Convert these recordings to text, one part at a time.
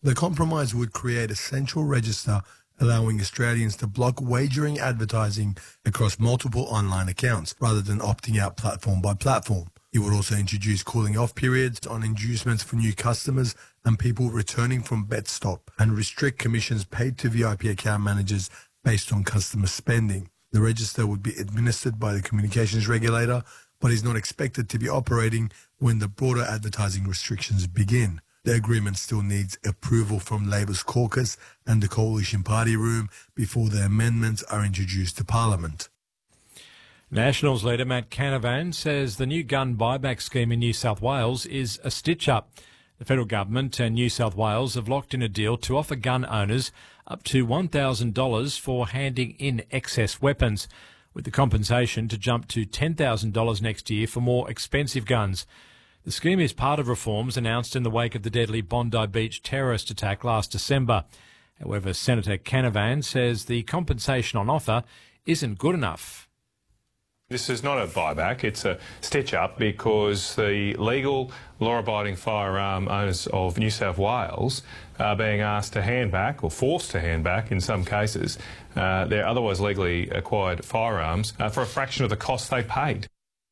The compromise would create a central register allowing Australians to block wagering advertising across multiple online accounts rather than opting out platform by platform. It would also introduce cooling off periods on inducements for new customers and people returning from BetStop and restrict commissions paid to VIP account managers based on customer spending. The register would be administered by the communications regulator, but is not expected to be operating when the broader advertising restrictions begin. The agreement still needs approval from Labor's caucus and the Coalition Party room before the amendments are introduced to Parliament. Nationals leader Matt Canavan says the new gun buyback scheme in New South Wales is a stitch-up. The federal government and New South Wales have locked in a deal to offer gun owners up to $1,000 for handing in excess weapons, with the compensation to jump to $10,000 next year for more expensive guns. The scheme is part of reforms announced in the wake of the deadly Bondi Beach terrorist attack last December. However, Senator Canavan says the compensation on offer isn't good enough. This is not a buyback, it's a stitch-up because the legal, law-abiding firearm owners of New South Wales are being asked to hand back, or forced to hand back in some cases, their otherwise legally acquired firearms for a fraction of the cost they paid.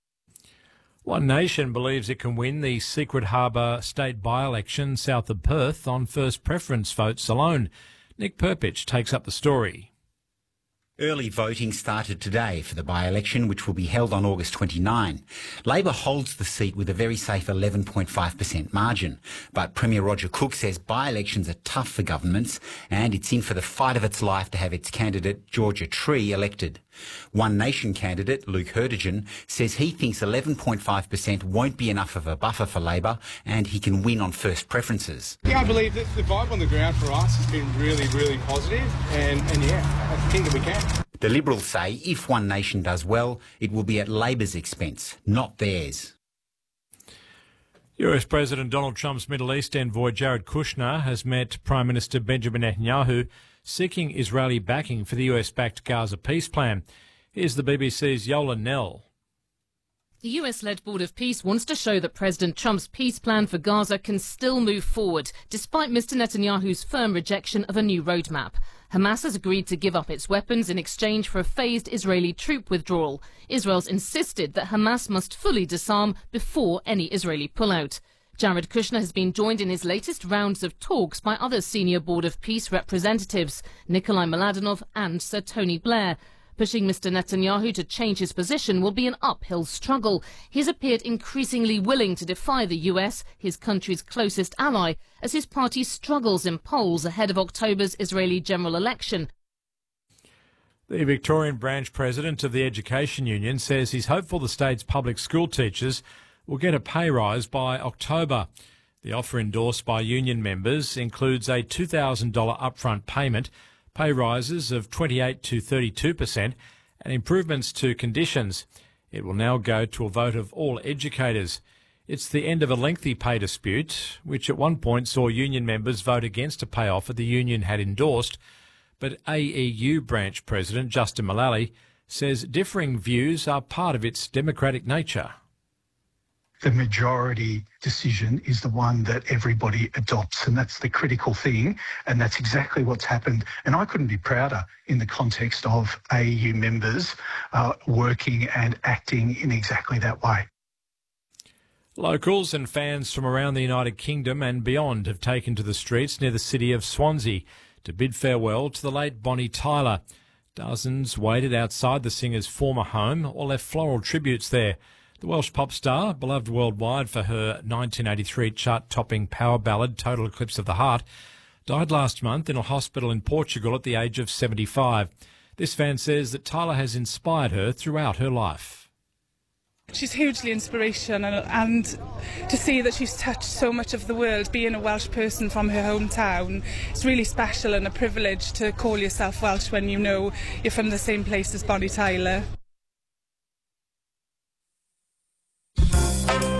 One Nation believes it can win the Secret Harbour state by-election south of Perth on first preference votes alone. Nick Perpich takes up the story. Early voting started today for the by-election, which will be held on August 29. Labor holds the seat with a very safe 11.5% margin. But Premier Roger Cook says by-elections are tough for governments and it's in for the fight of its life to have its candidate, Georgia Tree, elected. One Nation candidate, Luke Hurtigan, says he thinks 11.5% won't be enough of a buffer for Labor and he can win on first preferences. Yeah, I believe that the vibe on the ground for us has been really, really positive and yeah, I think that we can. The Liberals say if One Nation does well, it will be at Labor's expense, not theirs. US President Donald Trump's Middle East envoy Jared Kushner has met Prime Minister Benjamin Netanyahu seeking Israeli backing for the US-backed Gaza peace plan. Here's the BBC's Yola Nell. The US-led Board of Peace wants to show that President Trump's peace plan for Gaza can still move forward, despite Mr Netanyahu's firm rejection of a new roadmap. Hamas has agreed to give up its weapons in exchange for a phased Israeli troop withdrawal. Israel's insisted that Hamas must fully disarm before any Israeli pullout. Jared Kushner has been joined in his latest rounds of talks by other senior Board of Peace representatives, Nikolai Mladenov and Sir Tony Blair. Pushing Mr Netanyahu to change his position will be an uphill struggle. He has appeared increasingly willing to defy the US, his country's closest ally, as his party struggles in polls ahead of October's Israeli general election. The Victorian branch president of the Education Union says he's hopeful the state's public school teachers will get a pay rise by October. The offer endorsed by union members includes a $2,000 upfront payment, pay rises of 28 to 32% and improvements to conditions. It will now go to a vote of all educators. It's the end of a lengthy pay dispute, which at one point saw union members vote against a pay offer the union had endorsed. But AEU branch president Justin Mullally says differing views are part of its democratic nature. The majority decision is the one that everybody adopts, and that's the critical thing, and that's exactly what's happened. And I couldn't be prouder in the context of AEU members working and acting in exactly that way. Locals and fans from around the United Kingdom and beyond have taken to the streets near the city of Swansea to bid farewell to the late Bonnie Tyler. Dozens waited outside the singer's former home or left floral tributes there. The Welsh pop star, beloved worldwide for her 1983 chart-topping power ballad Total Eclipse of the Heart, died last month in a hospital in Portugal at the age of 75. This fan says that Tyler has inspired her throughout her life. She's hugely inspirational, and to see that she's touched so much of the world, being a Welsh person from her hometown, it's really special and a privilege to call yourself Welsh when you know you're from the same place as Bonnie Tyler.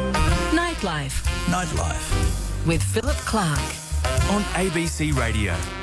Nightlife with Philip Clark on ABC Radio.